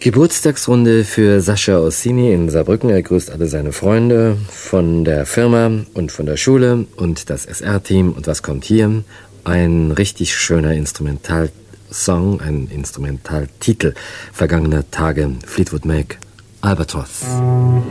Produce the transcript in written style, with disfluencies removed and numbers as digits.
Geburtstagsrunde für Sascha Ossini in Saarbrücken. Er grüßt alle seine Freunde von der Firma und von der Schule und das SR-Team. Und was kommt hier? Ein richtig schöner Instrumentalsong, ein Instrumentaltitel vergangener Tage. Fleetwood Mac, Albatross.